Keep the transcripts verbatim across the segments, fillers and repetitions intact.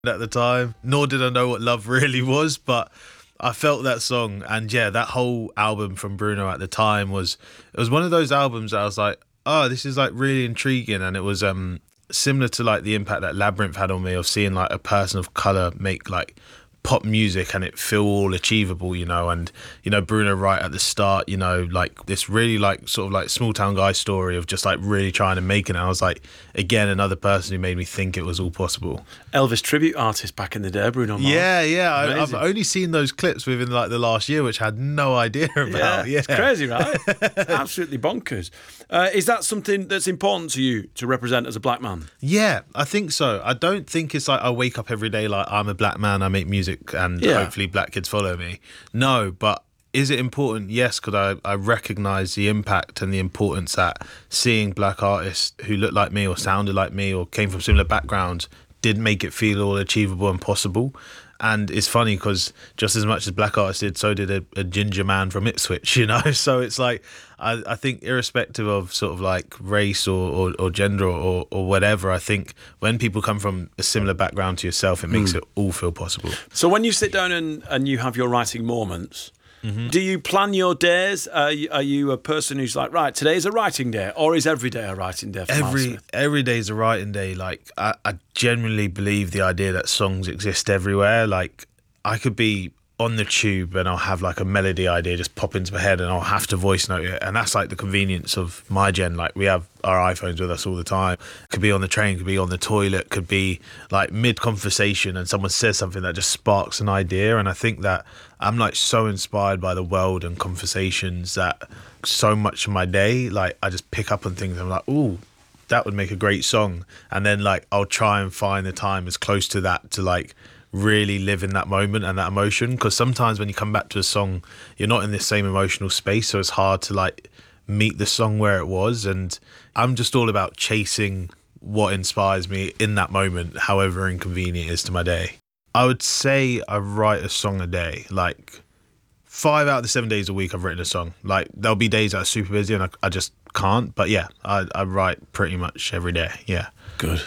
at the time, nor did I know what love really was, but I felt that song. And yeah, that whole album from Bruno at the time was, it was one of those albums that I was like, oh, this is like really intriguing. And it was um similar to like the impact that Labyrinth had on me, of seeing like a person of colour make like pop music and it feel all achievable, you know. And you know, Bruno right at the start, you know, like this really like sort of like small town guy story of just like really trying to make it. And I was like, again, another person who made me think it was all possible. Elvis tribute artist back in the day, Bruno Mars. Yeah, yeah. I, I've only seen those clips within like the last year, which I had no idea about. Yeah, yeah. It's crazy, right? It's absolutely bonkers. Uh, is that something that's important to you to represent as a black man? Yeah, I think so. I don't think it's like I wake up every day like I'm a black man, I make music and Yeah. hopefully black kids follow me. No, but is it important? Yes, because I, I recognise the impact and the importance that seeing black artists who looked like me or sounded like me or came from similar backgrounds did make it feel all achievable and possible. And it's funny because just as much as black artists did, so did a, a ginger man from Ipswich, you know? So it's like, I, I think irrespective of sort of like race or, or, or gender or, or whatever, I think when people come from a similar background to yourself, it makes mm. it all feel possible. So when you sit down and, and you have your writing moments, mm-hmm. do you plan your days? Are you, are you a person who's like, right, today's a writing day, or is every day a writing day for Every every day's a writing day. Like I, I genuinely believe the idea that songs exist everywhere. Like I could be on the tube and I'll have like a melody idea just pop into my head and I'll have to voice note it. And that's like the convenience of my gen. Like we have our iPhones with us all the time. Could be on the train, could be on the toilet, could be like mid-conversation and someone says something that just sparks an idea. And I think that I'm like so inspired by the world and conversations that so much of my day, like I just pick up on things. I'm like, ooh, that would make a great song. And then like I'll try and find the time as close to that to like really live in that moment and that emotion, because sometimes when you come back to a song you're not in the same emotional space, so it's hard to like meet the song where it was. And I'm just all about chasing what inspires me in that moment, however inconvenient it is to my day. I would say I write a song a day. Like five out of the seven days a week I've written a song. Like there'll be days that are super busy and I, I just can't, but yeah, I, I write pretty much every day. Yeah. Good.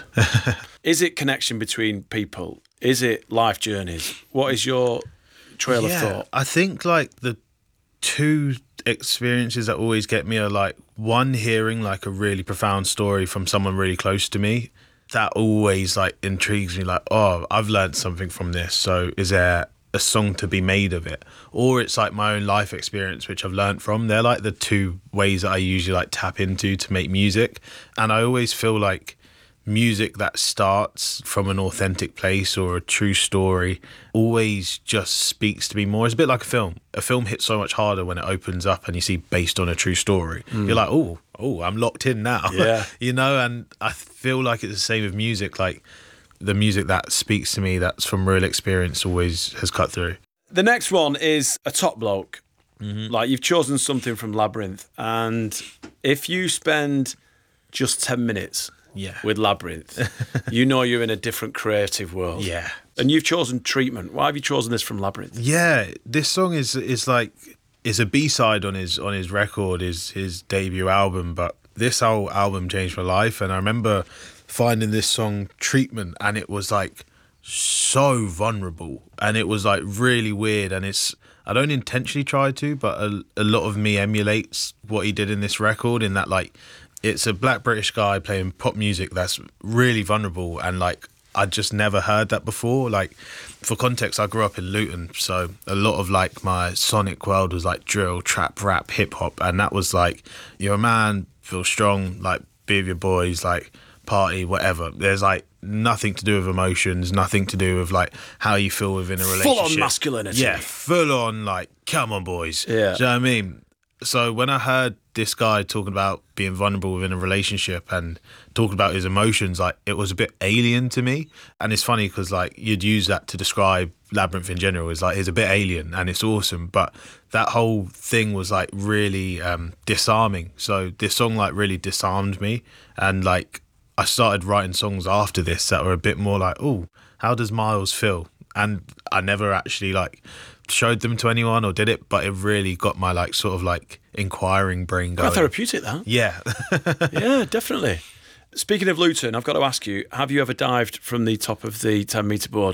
Is it connection between people? Is it life journeys? What is your trail yeah, of thought? I think like the two experiences that always get me are like one, hearing like a really profound story from someone really close to me. That always like intrigues me, like, oh, I've learned something from this, so is there a song to be made of it? Or it's like my own life experience which I've learned from. They're like the two ways that I usually like tap into to make music. And I always feel like music that starts from an authentic place or a true story always just speaks to me more. It's a bit like a film. A film hits so much harder when it opens up and you see based on a true story. Mm. You're like, oh, oh, I'm locked in now. Yeah. You know, and I feel like it's the same with music. Like the music that speaks to me that's from real experience always has cut through. The next one is a top bloke. Mm-hmm. Like you've chosen something from Labyrinth, and if you spend just ten minutes yeah. with Labyrinth, you know you're in a different creative world. Yeah. And you've chosen Treatment. Why have you chosen this from Labyrinth? Yeah, this song is is like is a B-side on his on his record, his his debut album, but this whole album changed my life. And I remember finding this song Treatment, and it was like so vulnerable and it was like really weird. And it's, I don't intentionally try to, but a, a lot of me emulates what he did in this record, in that like it's a black British guy playing pop music that's really vulnerable, and like I'd just never heard that before. Like for context, I grew up in Luton, so a lot of like my sonic world was like drill, trap, rap, hip hop, and that was like, you're a man, feel strong, like be with your boys, like party, whatever. There's like nothing to do with emotions, nothing to do with like how you feel within a relationship. Full on masculinity. Yeah, full on like, come on boys. Yeah. Do you know what I mean? So when I heard this guy talking about being vulnerable within a relationship and talking about his emotions, like it was a bit alien to me. And it's funny because like you'd use that to describe Labyrinth in general, is like he's a bit alien and it's awesome, but that whole thing was like really um, disarming. So this song like really disarmed me, and like I started writing songs after this that were a bit more like, oh, how does Miles feel? And I never actually like showed them to anyone or did it, but it really got my like sort of like inquiring brain going. Quite therapeutic, that. Yeah. Yeah, definitely. Speaking of Luton, I've got to ask you: have you ever dived from the top of the ten metre board